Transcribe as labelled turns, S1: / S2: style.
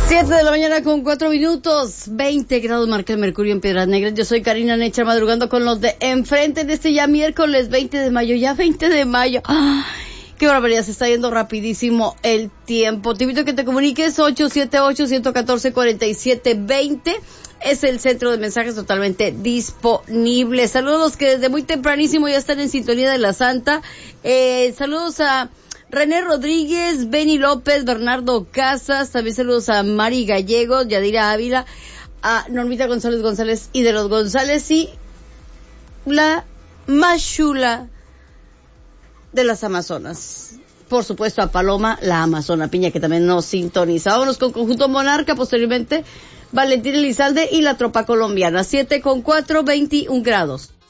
S1: 7 de la mañana con 4 minutos, 20 grados marca el mercurio en Piedras Negras. Yo soy Karina Necha, madrugando con los de enfrente de este ya miércoles 20 de mayo, ya 20 de mayo. ¡Ay, qué barbaridad! Se está yendo rapidísimo el tiempo. Te invito a que te comuniques 878-114-4720. Es el centro de mensajes totalmente disponible. Saludos que desde muy tempranísimo ya están en sintonía de la Santa. Saludos a René Rodríguez, Benny López, Bernardo Casas, también saludos a Mari Gallegos, Yadira Ávila, a Normita González y de los González y la más chula de las Amazonas. Por supuesto a Paloma, la Amazona Piña, que también nos sintoniza. Vámonos con Conjunto Monarca, posteriormente Valentín Elizalde y la Tropa Colombiana. 7:04, 21 grados.